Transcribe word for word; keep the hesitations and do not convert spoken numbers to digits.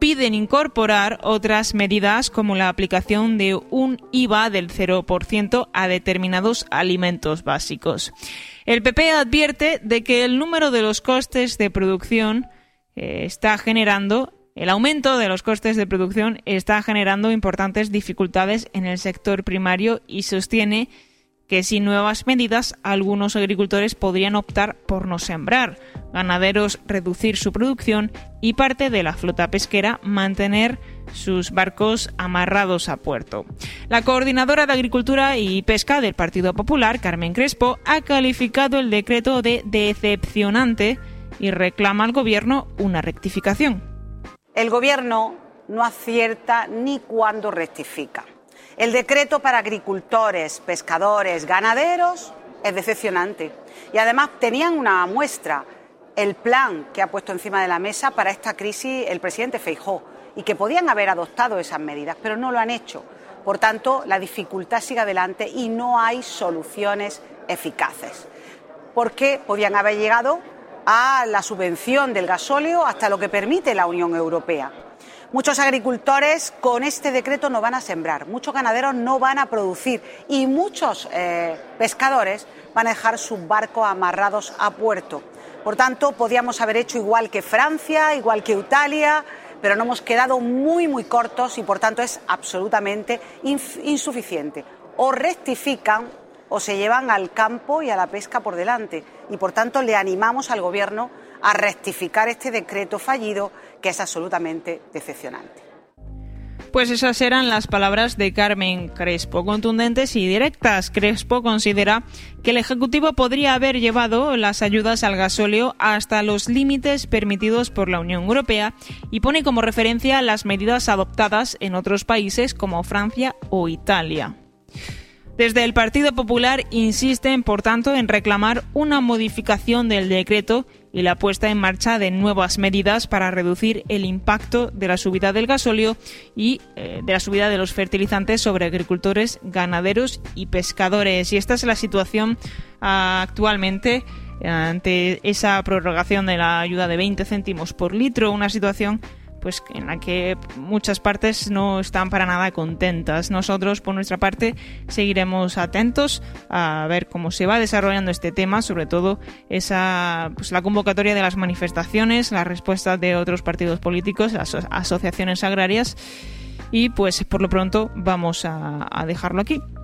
piden incorporar otras medidas como la aplicación de un I V A del cero por ciento a determinados alimentos básicos. El P P advierte de que el número de los costes de producción eh, está generando, el aumento de los costes de producción está generando importantes dificultades en el sector primario y sostiene que sin nuevas medidas algunos agricultores podrían optar por no sembrar, ganaderos reducir su producción y parte de la flota pesquera mantener sus barcos amarrados a puerto. La coordinadora de Agricultura y Pesca del Partido Popular, Carmen Crespo, ha calificado el decreto de decepcionante y reclama al Gobierno una rectificación. El Gobierno no acierta ni cuando rectifica. El decreto para agricultores, pescadores, ganaderos es decepcionante. Y además tenían una muestra, el plan que ha puesto encima de la mesa para esta crisis el presidente Feijóo, y que podían haber adoptado esas medidas, pero no lo han hecho. Por tanto, la dificultad sigue adelante y no hay soluciones eficaces. Porque podían haber llegado a la subvención del gasóleo hasta lo que permite la Unión Europea. Muchos agricultores con este decreto no van a sembrar, muchos ganaderos no van a producir y muchos eh, pescadores van a dejar sus barcos amarrados a puerto. Por tanto, podíamos haber hecho igual que Francia, igual que Italia, pero nos hemos quedado muy, muy cortos y por tanto es absolutamente inf- insuficiente. O rectifican o se llevan al campo y a la pesca por delante. Y por tanto le animamos al Gobierno a rectificar este decreto fallido que es absolutamente decepcionante. Pues esas eran las palabras de Carmen Crespo, contundentes y directas. Crespo considera que el Ejecutivo podría haber llevado las ayudas al gasóleo hasta los límites permitidos por la Unión Europea y pone como referencia las medidas adoptadas en otros países como Francia o Italia. Desde el Partido Popular insisten, por tanto, en reclamar una modificación del decreto y la puesta en marcha de nuevas medidas para reducir el impacto de la subida del gasóleo y eh, de la subida de los fertilizantes sobre agricultores, ganaderos y pescadores. Y esta es la situación uh, actualmente eh, ante esa prorrogación de la ayuda de veinte céntimos por litro, una situación pues en la que muchas partes no están para nada contentas. Nosotros, por nuestra parte, seguiremos atentos a ver cómo se va desarrollando este tema, sobre todo esa pues la convocatoria de las manifestaciones, la respuesta de otros partidos políticos, las asociaciones agrarias, y pues por lo pronto vamos a, a dejarlo aquí.